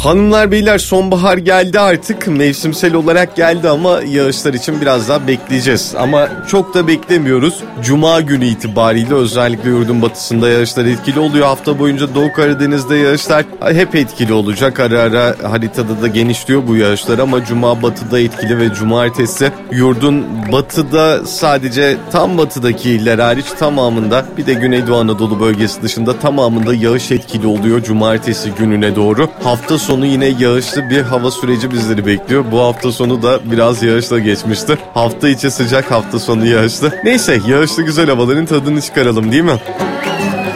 Hanımlar beyler, sonbahar geldi artık, mevsimsel olarak geldi ama yağışlar için biraz daha bekleyeceğiz. Ama çok da beklemiyoruz. Cuma günü itibariyle özellikle yurdun batısında yağışlar etkili oluyor. Hafta boyunca Doğu Karadeniz'de yağışlar hep etkili olacak. Ara ara haritada da genişliyor bu yağışlar ama Cuma batıda etkili ve cumartesi yurdun batıda, sadece tam batıdaki iller hariç tamamında, bir de Güneydoğu Anadolu bölgesi dışında tamamında yağış etkili oluyor cumartesi gününe doğru. Hafta sonu yine yağışlı bir hava süreci bizleri bekliyor. Bu hafta sonu da biraz yağışla geçmişti. Hafta içi sıcak, hafta sonu yağışlı. Neyse, yağışlı güzel havaların tadını çıkaralım değil mi?